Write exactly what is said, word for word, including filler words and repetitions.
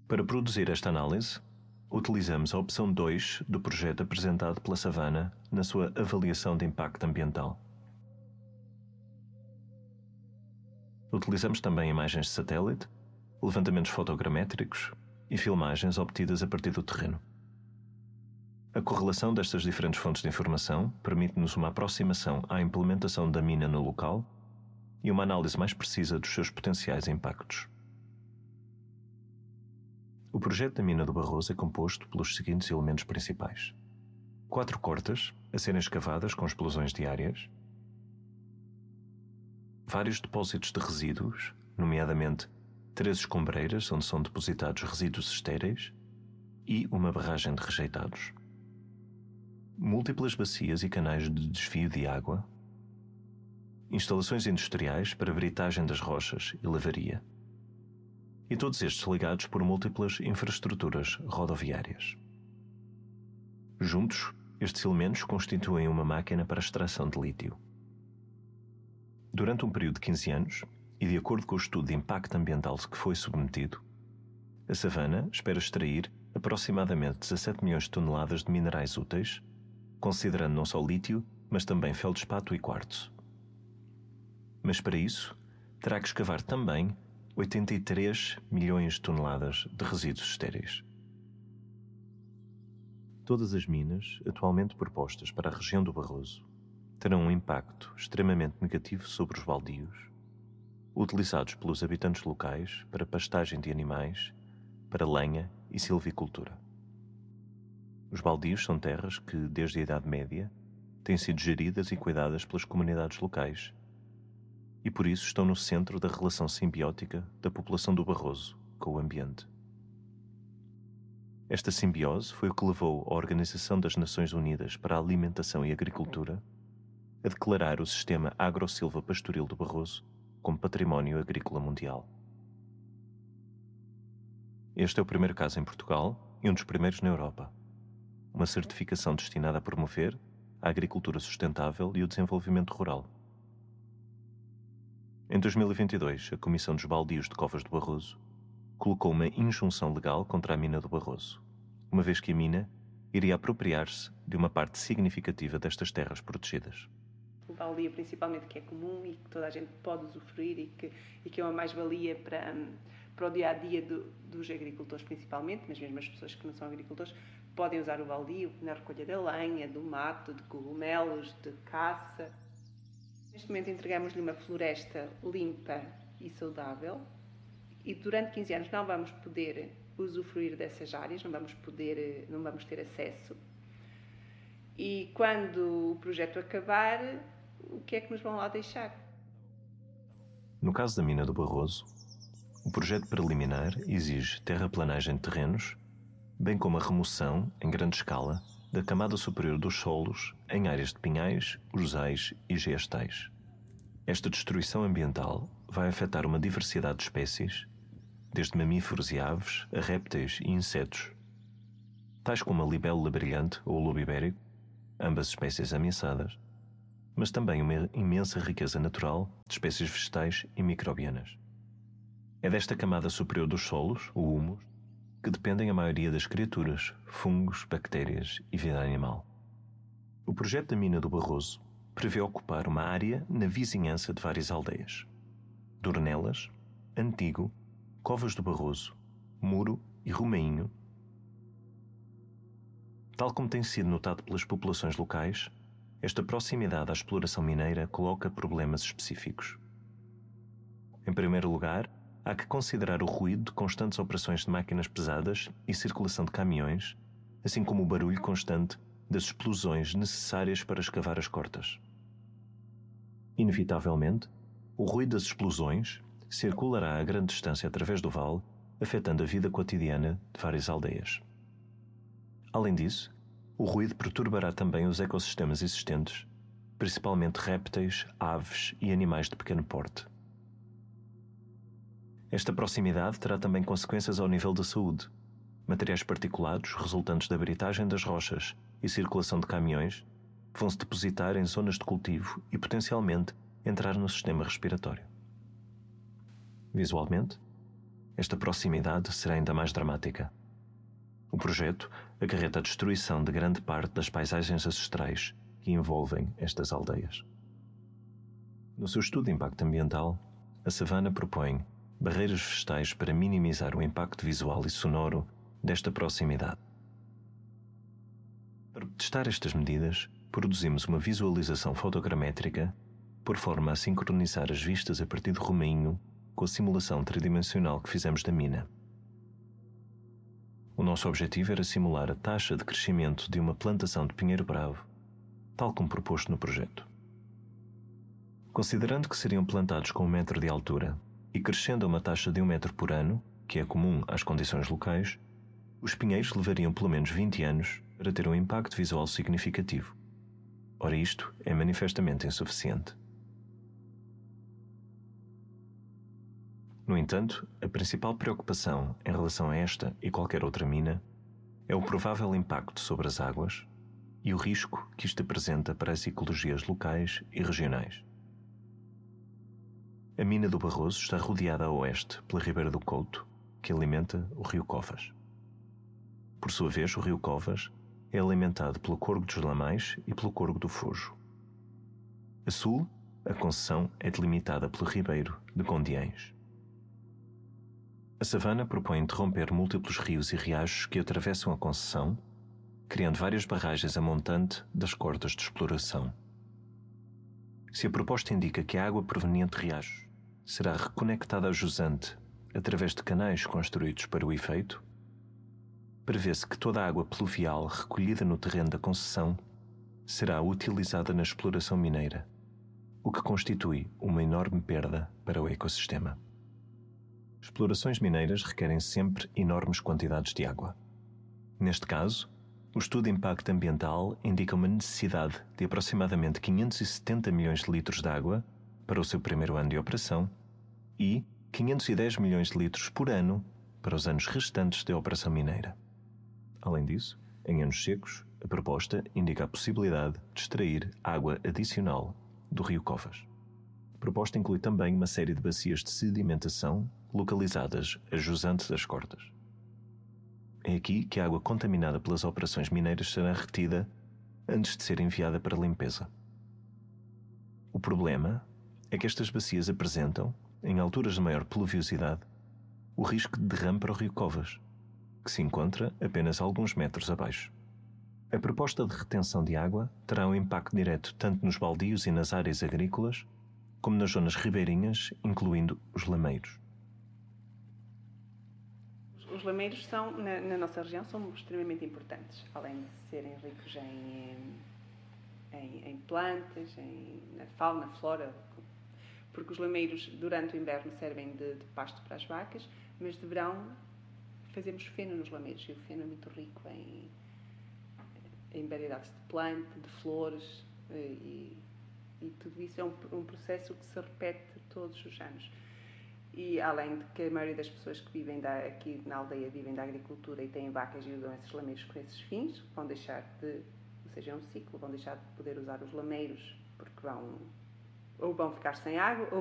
Para produzir esta análise, utilizamos a opção dois do projeto apresentado pela Savannah na sua avaliação de impacto ambiental. Utilizamos também imagens de satélite, levantamentos fotogramétricos e filmagens obtidas a partir do terreno. A correlação destas diferentes fontes de informação permite-nos uma aproximação à implementação da mina no local e uma análise mais precisa dos seus potenciais impactos. O projeto da mina do Barroso é composto pelos seguintes elementos principais: quatro cortas a serem escavadas com explosões diárias, vários depósitos de resíduos, nomeadamente três escombreiras onde são depositados resíduos estéreis e uma barragem de rejeitados, múltiplas bacias e canais de desvio de água, instalações industriais para britagem das rochas e lavaria, e todos estes ligados por múltiplas infraestruturas rodoviárias. Juntos, estes elementos constituem uma máquina para a extração de lítio. Durante um período de quinze anos, e de acordo com o estudo de impacto ambiental que foi submetido, a Savannah espera extrair aproximadamente dezassete milhões de toneladas de minerais úteis, considerando não só lítio, mas também feldspato e quartzo. Mas para isso, terá que escavar também oitenta e três milhões de toneladas de resíduos estéreis. Todas as minas atualmente propostas para a região do Barroso terão um impacto extremamente negativo sobre os baldios, utilizados pelos habitantes locais para pastagem de animais, para lenha e silvicultura. Os baldios são terras que, desde a Idade Média, têm sido geridas e cuidadas pelas comunidades locais, e por isso estão no centro da relação simbiótica da população do Barroso com o ambiente. Esta simbiose foi o que levou a Organização das Nações Unidas para a Alimentação e Agricultura a declarar o sistema agro-silva-pastoril do Barroso como património agrícola mundial. Este é o primeiro caso em Portugal e um dos primeiros na Europa. Uma certificação destinada a promover a agricultura sustentável e o desenvolvimento rural. Em dois mil e vinte e dois, a Comissão dos Baldios de Covas do Barroso colocou uma injunção legal contra a mina do Barroso, uma vez que a mina iria apropriar-se de uma parte significativa destas terras protegidas. O baldio, principalmente, que é comum e que toda a gente pode usufruir e que, e que é uma mais-valia para, para o dia-a-dia do, dos agricultores, principalmente, mas mesmo as pessoas que não são agricultores, podem usar o baldio na recolha da lenha, do mato, de cogumelos, de caça. Neste momento entregamos-lhe uma floresta limpa e saudável e durante quinze anos não vamos poder usufruir dessas áreas, não vamos poder, não vamos ter acesso. E quando o projeto acabar, o que é que nos vão lá deixar? No caso da mina do Barroso, o projeto preliminar exige terraplanagem de terrenos, bem como a remoção, em grande escala, da camada superior dos solos em áreas de pinhais, rosais e gestais. Esta destruição ambiental vai afetar uma diversidade de espécies, desde mamíferos e aves a répteis e insetos, tais como a libélula brilhante ou o lobo ibérico, ambas espécies ameaçadas, mas também uma imensa riqueza natural de espécies vegetais e microbianas. É desta camada superior dos solos, o humus, que dependem a maioria das criaturas, fungos, bactérias e vida animal. O projeto da mina do Barroso prevê ocupar uma área na vizinhança de várias aldeias: Dornelas, Antigo, Covas do Barroso, Muro e Romainho. Tal como tem sido notado pelas populações locais, esta proximidade à exploração mineira coloca problemas específicos. Em primeiro lugar, há que considerar o ruído de constantes operações de máquinas pesadas e circulação de caminhões, assim como o barulho constante das explosões necessárias para escavar as cortas. Inevitavelmente, o ruído das explosões circulará a grande distância através do vale, afetando a vida cotidiana de várias aldeias. Além disso, o ruído perturbará também os ecossistemas existentes, principalmente répteis, aves e animais de pequeno porte. Esta proximidade terá também consequências ao nível da saúde. Materiais particulados resultantes da britagem das rochas e circulação de caminhões vão se depositar em zonas de cultivo e potencialmente entrar no sistema respiratório. Visualmente, esta proximidade será ainda mais dramática. O projeto acarreta a destruição de grande parte das paisagens ancestrais que envolvem estas aldeias. No seu estudo de impacto ambiental, a Savannah propõe barreiras vegetais para minimizar o impacto visual e sonoro desta proximidade. Para testar estas medidas, produzimos uma visualização fotogramétrica por forma a sincronizar as vistas a partir de Romainho com a simulação tridimensional que fizemos da mina. O nosso objetivo era simular a taxa de crescimento de uma plantação de pinheiro bravo, tal como proposto no projeto. Considerando que seriam plantados com um metro de altura e crescendo a uma taxa de um metro por ano, que é comum às condições locais, os pinheiros levariam pelo menos vinte anos para ter um impacto visual significativo. Ora, isto é manifestamente insuficiente. No entanto, a principal preocupação em relação a esta e qualquer outra mina é o provável impacto sobre as águas e o risco que isto apresenta para as ecologias locais e regionais. A mina do Barroso está rodeada a oeste pela Ribeira do Couto, que alimenta o rio Covas. Por sua vez, o rio Covas é alimentado pelo Corgo dos Lamais e pelo Corgo do Fojo. A sul, a concessão é delimitada pelo Ribeiro de Condiães. A Savannah propõe interromper múltiplos rios e riachos que atravessam a concessão, criando várias barragens a montante das cordas de exploração. Se a proposta indica que a água proveniente de riachos será reconectada ao jusante através de canais construídos para o efeito, prevê-se que toda a água pluvial recolhida no terreno da concessão será utilizada na exploração mineira, o que constitui uma enorme perda para o ecossistema. Explorações mineiras requerem sempre enormes quantidades de água. Neste caso, o estudo de impacto ambiental indica uma necessidade de aproximadamente quinhentos e setenta milhões de litros de água para o seu primeiro ano de operação e quinhentos e dez milhões de litros por ano para os anos restantes de operação mineira. Além disso, em anos secos, a proposta indica a possibilidade de extrair água adicional do rio Covas. A proposta inclui também uma série de bacias de sedimentação localizadas a jusante das cordas. É aqui que a água contaminada pelas operações mineiras será retida antes de ser enviada para limpeza. O problema é que estas bacias apresentam, em alturas de maior pluviosidade, o risco de derrame para o rio Covas, que se encontra apenas alguns metros abaixo. A proposta de retenção de água terá um impacto direto tanto nos baldios e nas áreas agrícolas, como nas zonas ribeirinhas, incluindo os lameiros. Os lameiros são, na, na nossa região, são extremamente importantes, além de serem ricos em, em, em plantas, em na fauna, flora, porque os lameiros durante o inverno servem de, de pasto para as vacas, mas de verão fazemos feno nos lameiros, e o feno é muito rico em, em variedades de plantas, de flores, e, e tudo isso é um, um processo que se repete todos os anos. E além de que a maioria das pessoas que vivem da, aqui na aldeia vivem da agricultura e têm vacas e usam esses lameiros com esses fins, vão deixar de, ou seja, é um ciclo, vão deixar de poder usar os lameiros porque vão, ou vão ficar sem água, ou